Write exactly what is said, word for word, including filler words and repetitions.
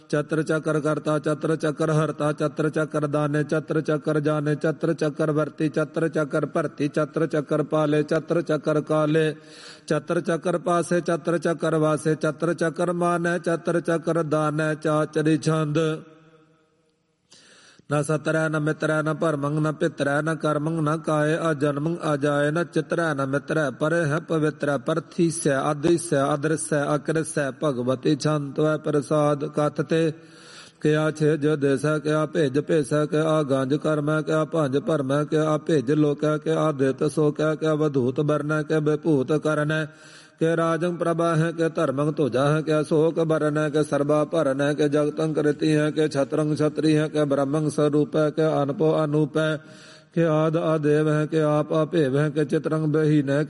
ਚਤਰ ਚੱਕਰ ਕਰਤਾ ਚਤਰ ਚੱਕਰ ਹਰਤਾ ਚਤਰ ਚੱਕਰ ਦਾਨੇ ਚਤਰ ਚੱਕਰ ਜਾਣੇ ਚਤਰ ਚੱਕਰ ਵਰਤੀ ਚਤਰ ਚੱਕਰ ਭਰਤੀ ਚਤਰ ਚੱਕਰ ਪਾਲੇ ਚਤਰ ਚੱਕਰ ਕਾਲੇ ਚਤਰ ਚੱਕਰ ਪਾਸੇ ਚਤਰ ਚੱਕਰ ਵਾਸੇ ਚਤਰ ਚੱਕਰ ਮਾਨੈ ਚਤਰ ਚੱਕਰ ਦਾਨੈ ਚਾਚਰੀ ਛੰਦ ਨਾ ਸਤਰੈ ਨ ਮਿਤਰੈ ਨ ਭਰਮੰ ਨ ਪਿਤਰੈ ਨ ਕਰਮੰ ਨ ਕਾਏ ਅਜਨਮੰ ਅਜਾਏ ਨ ਚਿਤਰੈ ਨ ਮਿਤਰੈ ਪਰੇ ਹੈ ਪਵਿੱਤਰੈ ਪਰਥੀਸੈ ਆਦਿਸੈ ਅਦਰਸੈ ਅਕਰਸੈ ਭਗਵਤੀ ਛੰਤਵੈ ਪ੍ਰਸਾਦ ਕਥ ਤੇ ਕਿਆ ਛੇਜ ਦੇਸੈ ਕਿਆ ਭੇਜ ਭੇਸੈ ਕਿਆ ਗੰਜ ਕਰਮੈ ਕਿਆ ਭੰਜ ਭਰਮੈ ਕਿਆ ਭੇਜ ਲੋਕੈ ਕਿਆ ਦਿੱਤ ਸੋਕੈ ਕਿਆ ਵਧੂਤ ਬਰਨੈ ਕਿਆ ਵਿਭੂਤ ਕਰਨੈ ਕਿ ਰਾਜੰ ਪ੍ਰਭਾ ਹੈ ਕਿ ਧਰਮੰ ਧੁਜਾ ਹੈ ਕਿ ਅਸ਼ੋਕ ਬਰਨ ਹੈ ਕਿ ਸਰਬਾ ਭਰਨ ਹੈ ਕਿ ਜਗਤੰ ਕ੍ਰਿਤੀ ਹੈ ਕਿ ਛਤਰੰ ਛਤਰੀ ਹੈ ਕਿ ਬ੍ਰਹਮੰ ਸਰੂਪ ਹੈ ਕਿ ਅਨਪੋ ਅਨੂਪ ਹੈ ਕਿ ਆਦ ਆਦੇਵ ਹੈ ਕਿ ਆਪ ਆਪੇਵ ਹੈ ਕਿ ਚਿਤਰੰ ਬਹੀਨ ਹੈ